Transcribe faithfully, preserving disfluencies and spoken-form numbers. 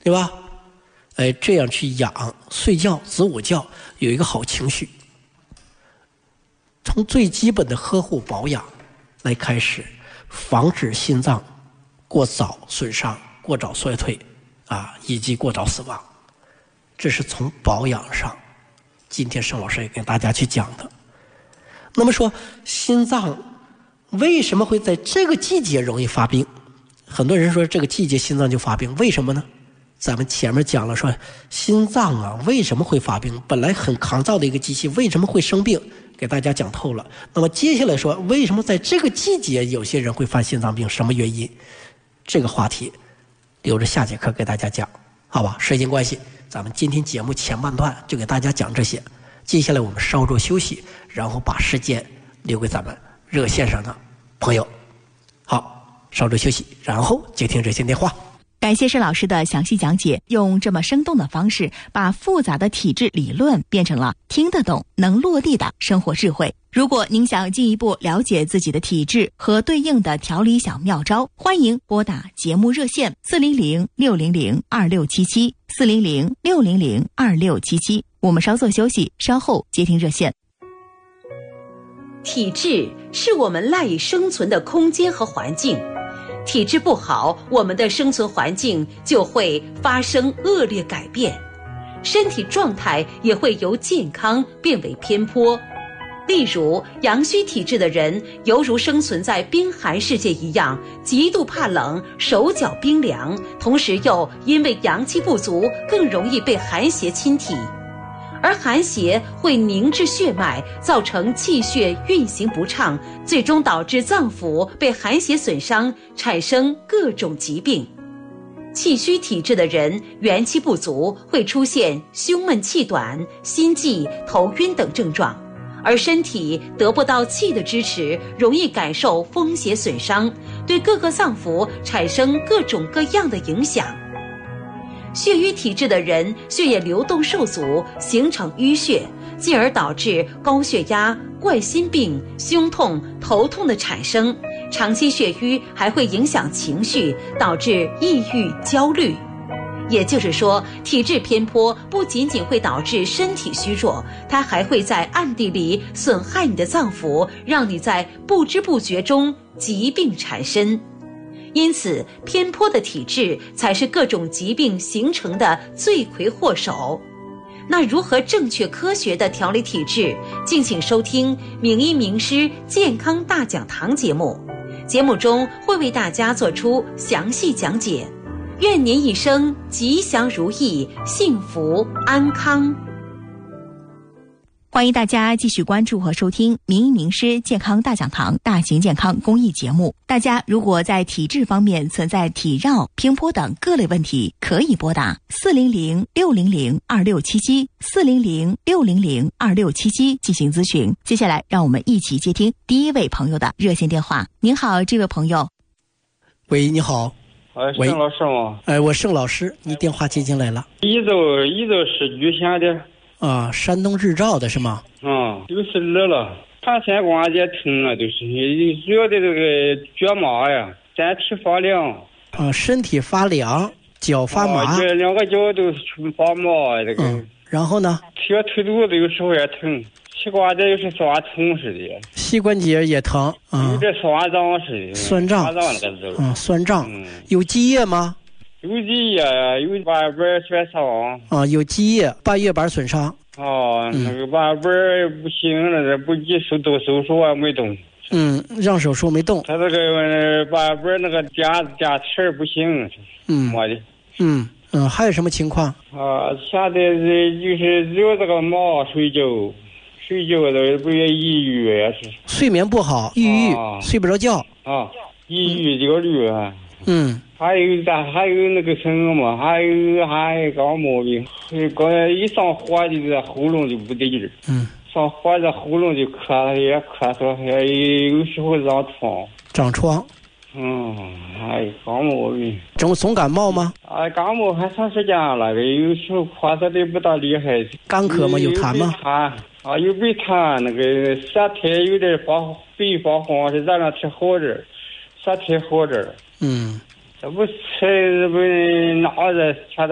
对吧？哎，这样去养，睡觉、子午觉有一个好情绪。从最基本的呵护保养来开始，防止心脏过早损伤、过早衰退啊，以及过早死亡。这是从保养上，今天盛老师也跟大家去讲的。那么说，心脏为什么会在这个季节容易发病？很多人说这个季节心脏就发病，为什么呢？咱们前面讲了说，心脏啊为什么会发病？本来很抗造的一个机器，为什么会生病？给大家讲透了。那么接下来说，为什么在这个季节有些人会犯心脏病？什么原因？这个话题留着下节课给大家讲，好吧？时间关系，咱们今天节目前半段就给大家讲这些。接下来我们稍作休息，然后把时间留给咱们热线上的朋友。好，稍作休息，然后接听热线电话。 感谢盛老师的详细讲解，用这么生动的方式把复杂的体质理论变成了听得懂、能落地的生活智慧。如果您想进一步了解自己的体质和对应的调理小妙招，欢迎拨打节目热线四零零六零零二六七七四零零六零零二六七七。我们稍作休息，稍后接听热线。 体质是我们赖以生存的空间和环境。体质不好，我们的生存环境就会发生恶劣改变，身体状态也会由健康变为偏颇。例如，阳虚体质的人犹如生存在冰寒世界一样，极度怕冷，手脚冰凉，同时又因为阳气不足，更容易被寒邪侵体。而寒邪会凝滞血脉，造成气血运行不畅，最终导致脏腑被寒邪损伤，产生各种疾病。气虚体质的人元气不足，会出现胸闷气短、心悸、头晕等症状，而身体得不到气的支持，容易感受风邪损伤，对各个脏腑产生各种各样的影响。血瘀体质的人血液流动受阻，形成淤血，进而导致高血压、冠心病、胸痛、头痛的产生。长期血瘀还会影响情绪，导致抑郁、焦虑。也就是说，体质偏颇不仅仅会导致身体虚弱，它还会在暗地里损害你的脏腑，让你在不知不觉中疾病缠身。因此，偏颇的体质才是各种疾病形成的罪魁祸首。那如何正确科学地调理体质？敬请收听名医名师健康大讲堂节目，节目中会为大家做出详细讲解。愿您一生吉祥如意，幸福安康。 欢迎大家继续关注和收听名医名师健康大讲堂大型健康公益节目。大家如果在体质方面存在体绕、偏颇等各类问题，可以拨打四零零六零零二六七七四零零六零零二六七七进行咨询。接下来让我们一起接听第一位朋友的热线电话。您好，这位朋友。 喂，你好。 哎，盛老师吗？ 哎，我盛老师，你电话接进来了。 宜州宜州市莒县的。 啊，山东日照的是吗？ 嗯，就是热了，汗腺关节疼啊，就是热的这个脚麻呀，身体发凉。 啊，身体发凉，脚发麻。 啊，这两个脚都发麻，这个。 嗯，然后呢？ 腿腿肚子有时候也疼，膝关节又是酸痛似的。 膝关节也疼，嗯， 有点酸胀似的。 酸胀。 酸胀那个字。 嗯，酸胀。 嗯， 有积液吗？ 有积液，有半瓣损伤。 啊，有积液，半月板损伤。 哦，那个半瓣不行了，不急手动手术啊，没动。 嗯，让手术没动。 他这个半瓣那个夹夹齿不行。 嗯， 没的。 嗯嗯，还有什么情况？ 啊，现在就是只有这个毛睡觉，睡觉的不也抑郁也是。 睡眠不好，抑郁， 啊、 睡不着觉。 啊，抑郁焦虑啊。 嗯。 还有咋还有那个什么嘛？还有还有感冒病，刚一上火就这喉咙就不得劲儿。 嗯。 上火这喉咙就咳也咳嗽，还有时候长疮。 长疮。 嗯，还有感冒病。 总总感冒吗？ 啊，感冒还长时间了，有时候咳嗽的不大厉害。 干咳吗？有痰吗？ 痰啊，有背痰，那个舌苔有点发白发黄，是这两天好点儿，舌苔好点儿。 嗯。 这不吃这不拿着吃的。